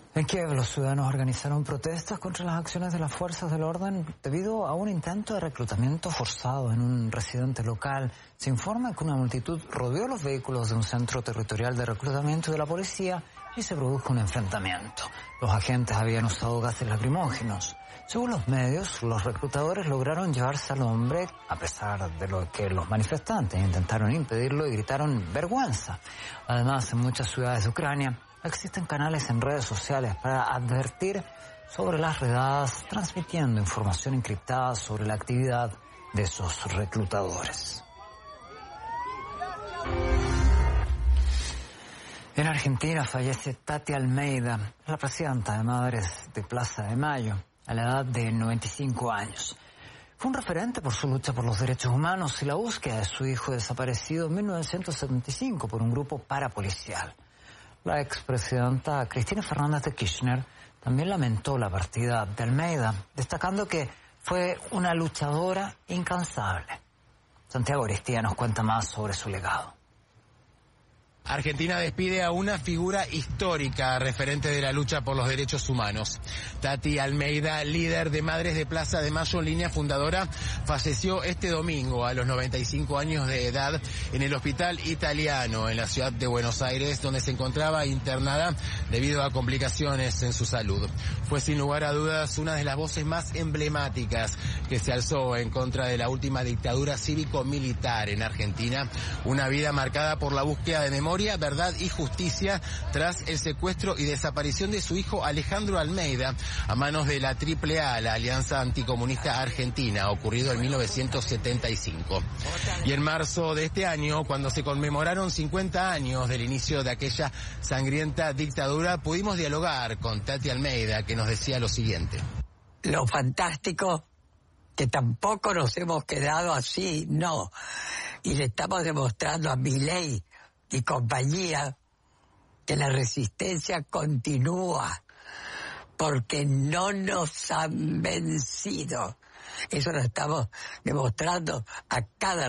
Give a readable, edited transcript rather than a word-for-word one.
En Kiev, los ciudadanos organizaron protestas contra las acciones de las fuerzas del orden debido a un intento de reclutamiento forzado en un residente local. Se informa que una multitud rodeó los vehículos de un centro territorial de reclutamiento de la policía y se produjo un enfrentamiento. Los agentes habían usado gases lacrimógenos. Según los medios, los reclutadores lograron llevarse al hombre, a pesar de lo que los manifestantes intentaron impedirlo y gritaron ¡vergüenza! Además, en muchas ciudades de Ucrania existen canales en redes sociales para advertir sobre las redadas, transmitiendo información encriptada sobre la actividad de esos reclutadores. En Argentina fallece Tati Almeida, la presidenta de Madres de Plaza de Mayo, a la edad de 95 años. Fue un referente por su lucha por los derechos humanos y la búsqueda de su hijo desaparecido en 1975 por un grupo parapolicial. La expresidenta Cristina Fernández de Kirchner también lamentó la partida de Almeida, destacando que fue una luchadora incansable. Santiago Aristía nos cuenta más sobre su legado. Argentina despide a una figura histórica, referente de la lucha por los derechos humanos. Tati Almeida, líder de Madres de Plaza de Mayo, línea fundadora, falleció este domingo a los 95 años de edad en el Hospital Italiano en la ciudad de Buenos Aires, donde se encontraba internada debido a complicaciones en su salud. Fue sin lugar a dudas una de las voces más emblemáticas que se alzó en contra de la última dictadura cívico-militar en Argentina, una vida marcada por la búsqueda de memoria, verdad y justicia tras el secuestro y desaparición de su hijo Alejandro Almeida a manos de la AAA, la Alianza Anticomunista Argentina, ocurrido en 1975. Y en marzo de este año, cuando se conmemoraron 50 años del inicio de aquella sangrienta dictadura, pudimos dialogar con Tati Almeida, que nos decía lo siguiente. Lo fantástico, que tampoco nos hemos quedado así, no. Y le estamos demostrando a Milei y compañía que la resistencia continúa, porque no nos han vencido. Eso lo estamos demostrando a cada